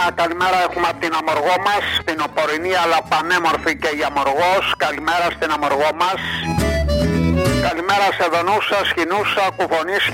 καλημέρα έχουμε από την Αμοργό μας, την οπορεινή αλλά πανέμορφη και η Αμοργός. Καλημέρα στην Αμοργό μας. Καλημέρα σε Δονούσα, Σχοινούσα, Κουφονή,